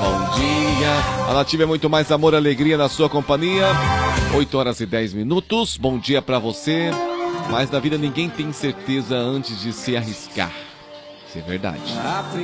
bom dia. A Nativa é muito mais amor e alegria na sua companhia. 8h10. Bom dia pra você. Mas na vida ninguém tem certeza antes de se arriscar. Isso é verdade.